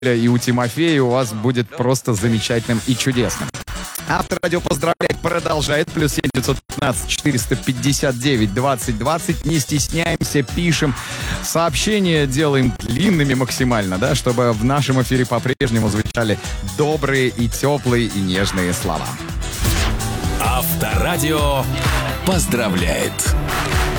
и у Тимофея у вас будет просто замечательным и чудесным. Автор радио поздравляет, продолжает. Плюс 7 915 459 20 20. Не стесняемся, пишем. Сообщения делаем длинными максимально, да, чтобы в нашем эфире по-прежнему звучали добрые и теплые и нежные слова. Авторадио поздравляет.